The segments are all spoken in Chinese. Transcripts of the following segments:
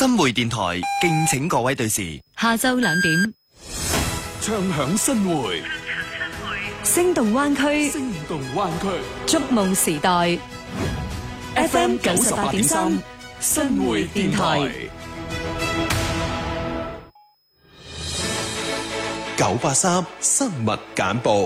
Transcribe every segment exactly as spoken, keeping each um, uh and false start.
新會電台敬請各位對視。 下晝兩點， 唱響新會， 聲動灣區， 聲動灣區， 觸夢時代。F M 九十八點三，新會電台。 九八三新聞簡報。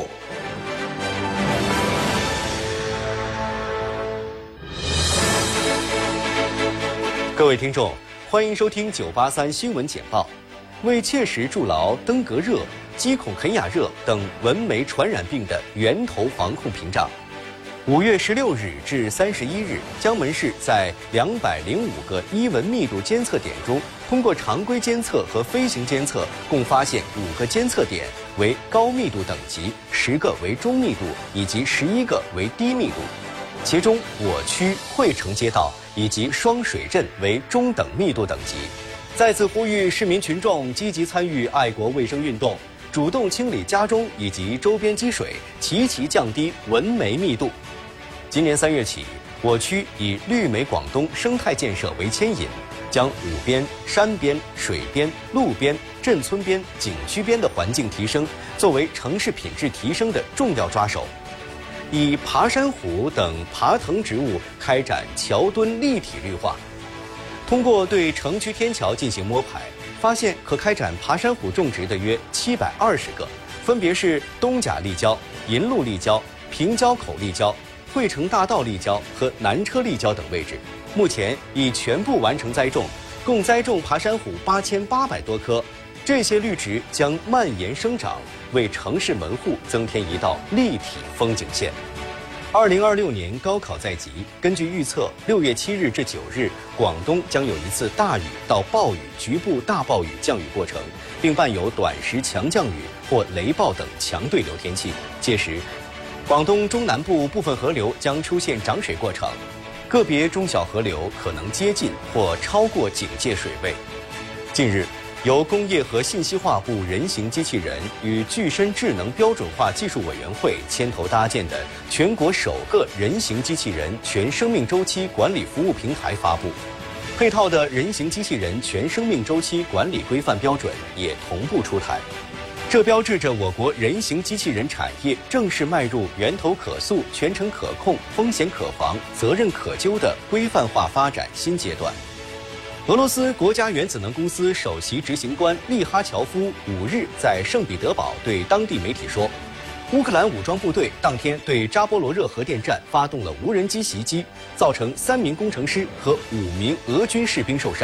各位聽眾，歡迎收聽九八三新聞簡報。為切實築牢登革熱、基孔肯亞熱等蚊媒傳染病的源頭防控屏障，五月十六日至三十一日，江門市在兩百零五個伊蚊密度監測點中，通過常規監測和飛行監測，共發現五個監測點為高密度等級，十個為中密度，以及十一個為低密度。其中，我區惠城街道以及雙水鎮為中等密度等級。再次呼籲市民群眾積極參與愛國衛生運動，主動清理家中以及周邊積水，齊齊降低蚊媒密度。今年三月起，我區以綠美廣東生態建設為牽引，將湖邊、山邊、水邊、路邊、鎮村邊、景區邊的環境提升作為城市品質提升的重要抓手，以爬山虎等爬藤植物開展橋墩立體綠化。通過對城區天橋進行摸排，發現可開展爬山虎種植的約七百二十個，分別是東甲立交、銀鹿立交、平交口立交、惠城大道立交和南車立交等位置。目前已全部完成栽種，共栽種爬山虎八千八百多棵。這些綠植將蔓延生長，為城市門戶增添一道立體風景線。二零二六年高考在即，根據預測，六月七日至九日，廣東將有一次大雨到暴雨、局部大暴雨降雨過程，並伴有短時強降雨或雷暴等強對流天氣。屆時，廣東中南部部分河流將出現漲水過程，個別中小河流可能接近或超過警戒水位。近日，由工業和信息化部人形機器人與具身智能標準化技術委員會牽頭搭建的全國首個人形機器人全生命週期管理服務平台發布，配套的人形機器人全生命週期管理規範標準也同步出台。這標誌着我國人形機器人產業正式邁入源頭可溯、全程可控、風險可防、責任可究的規範化發展新階段。俄羅斯國家原子能公司首席執行官利哈喬夫五日在聖彼得堡對當地媒體說，烏克蘭武裝部隊當天對扎波羅熱核電站發動了無人機襲擊，造成三名工程師和五名俄軍士兵受傷。